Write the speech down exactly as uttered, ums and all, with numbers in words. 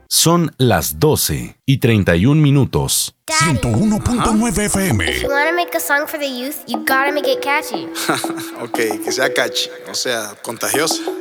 Son las doce y treinta y un minutos. ciento uno punto nueve F M. If you want to make a song for the youth, you gotta make it catchy. Ok, que sea catchy, o sea, contagiosa.